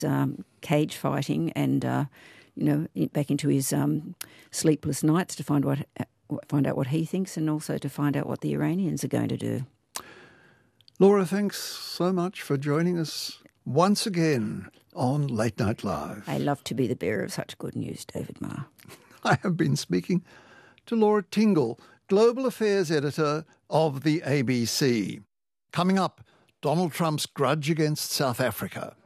cage fighting and, back into his sleepless nights to find out what he thinks and also to find out what the Iranians are going to do. Laura, thanks so much for joining us once again on Late Night Live. I love to be the bearer of such good news, David Marr. I have been speaking to Laura Tingle, Global Affairs Editor of the ABC. Coming up, Donald Trump's grudge against South Africa.